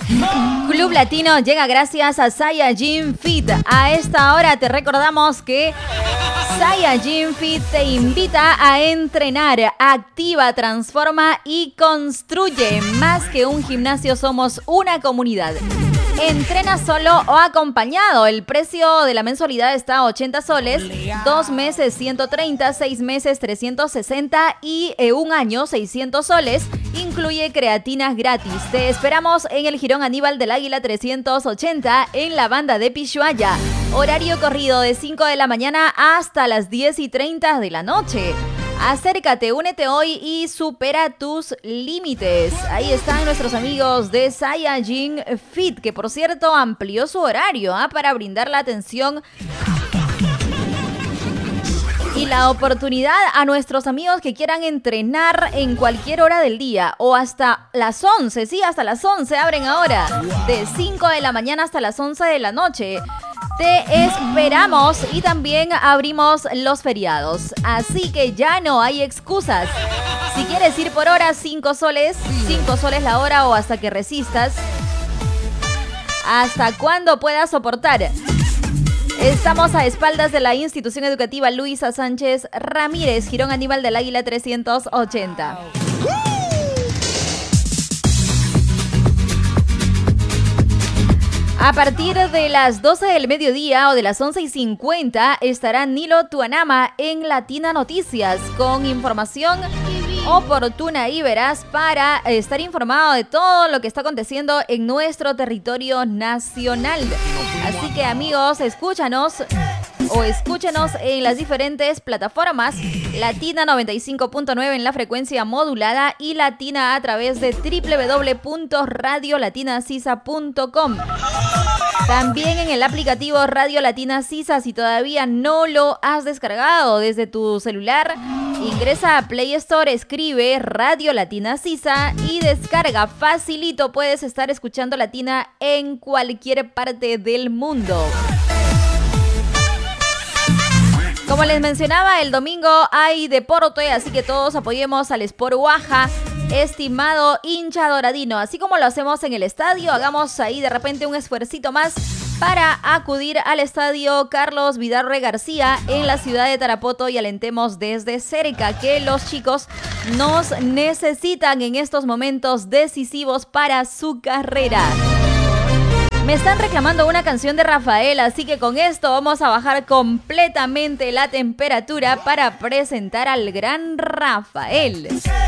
Club Latino llega gracias a Saiyajin Fit. A esta hora te recordamos que Saiyajin Fit te invita a entrenar, activa, transforma y construye. Más que un gimnasio, somos una comunidad. Entrena solo o acompañado. El precio de la mensualidad está a 80 soles, 2 meses 130, 6 meses 360 y un año 600 soles. Incluye creatinas gratis. Te esperamos en el Jirón Aníbal del Águila 380 en la banda de Pishuaya. Horario corrido de 5 de la mañana hasta las 10:30 de la noche. Acércate, únete hoy y supera tus límites. Ahí están nuestros amigos de Saiyajin Fit, que por cierto amplió su horario para brindar la atención y la oportunidad a nuestros amigos que quieran entrenar en cualquier hora del día o hasta las 11. Sí, hasta las 11 abren ahora. De 5 de la mañana hasta las 11 de la noche. Te esperamos y también abrimos los feriados. Así que ya no hay excusas. Si quieres ir por hora, 5 soles la hora o hasta que resistas. Hasta cuando puedas soportar. Estamos a espaldas de la institución educativa Luisa Sánchez Ramírez, Jirón Aníbal del Águila 380. A partir de las 12 del mediodía o de las 11:50 estará Nilo Tuanama en Latina Noticias con información oportuna y veraz para estar informado de todo lo que está aconteciendo en nuestro territorio nacional. Así que amigos, escúchenos en las diferentes plataformas. Latina 95.9 en la frecuencia modulada y Latina a través de www.radiolatinasisa.com. También en el aplicativo Radio Latina Sisa. Si todavía no lo has descargado desde tu celular, ingresa a Play Store, escribe Radio Latina Sisa y descarga. Facilito, puedes estar escuchando Latina en cualquier parte del mundo. Como les mencionaba, el domingo hay deporte, así que todos apoyemos al Sport Oaxaca, estimado hincha doradino. Así como lo hacemos en el estadio, hagamos ahí de repente un esfuercito más para acudir al estadio Carlos Vidarre García en la ciudad de Tarapoto y alentemos desde cerca que los chicos nos necesitan en estos momentos decisivos para su carrera. Me están reclamando una canción de Rafael, así que con esto vamos a bajar completamente la temperatura para presentar al gran Rafael.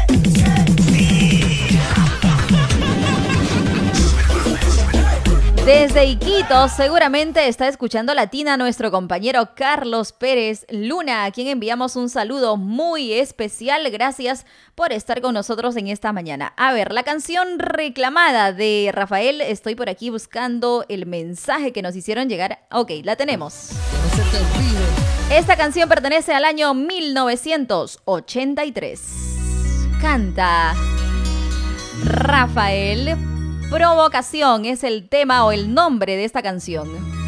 Desde Iquitos seguramente está escuchando Latina nuestro compañero Carlos Pérez Luna, a quien enviamos un saludo muy especial. Gracias por estar con nosotros en esta mañana. A ver, la canción reclamada de Rafael, estoy por aquí buscando el mensaje que nos hicieron llegar. Ok, la tenemos. Esta canción pertenece al año 1983. Canta Rafael. Provocación es el tema o el nombre de esta canción.